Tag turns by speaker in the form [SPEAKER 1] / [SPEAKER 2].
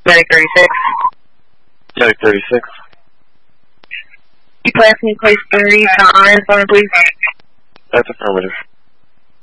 [SPEAKER 1] Medic 36.
[SPEAKER 2] Medic 36.
[SPEAKER 1] You pass me place 30 to Iron Farm, please.
[SPEAKER 2] That's affirmative.